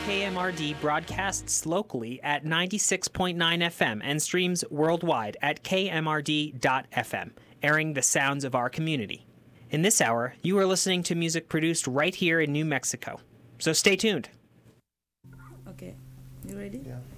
KMRD broadcasts locally at 96.9 FM and streams worldwide at kmrd.fm, airing the sounds of our community. In this hour, you are listening to music produced right here in New Mexico. So stay tuned. Okay, you ready? Yeah.